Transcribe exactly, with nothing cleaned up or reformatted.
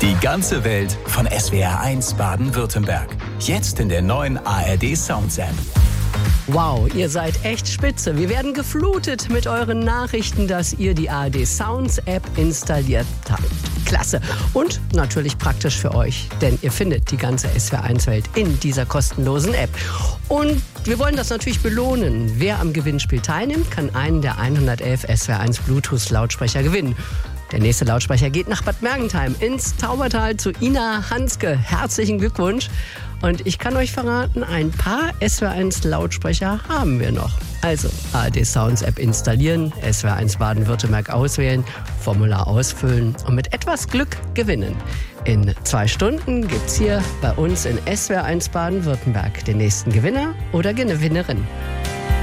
Die ganze Welt von S W R eins Baden-Württemberg. Jetzt in der neuen A R D Sounds App. Wow, ihr seid echt spitze. Wir werden geflutet mit euren Nachrichten, dass ihr die A R D Sounds App installiert habt. Klasse. Und natürlich praktisch für euch, denn ihr findet die ganze S W R eins Welt in dieser kostenlosen App. Und wir wollen das natürlich belohnen. Wer am Gewinnspiel teilnimmt, kann einen der hundertelf S W R eins Bluetooth-Lautsprecher gewinnen. Der nächste Lautsprecher geht nach Bad Mergentheim ins Taubertal zu Ina Hanske. Herzlichen Glückwunsch. Und ich kann euch verraten, ein paar S W R eins Lautsprecher haben wir noch. Also A R D Sounds App installieren, S W R eins Baden-Württemberg auswählen, Formular ausfüllen und mit etwas Glück gewinnen. In zwei Stunden gibt's hier bei uns in S W R eins Baden-Württemberg den nächsten Gewinner oder Gewinnerin.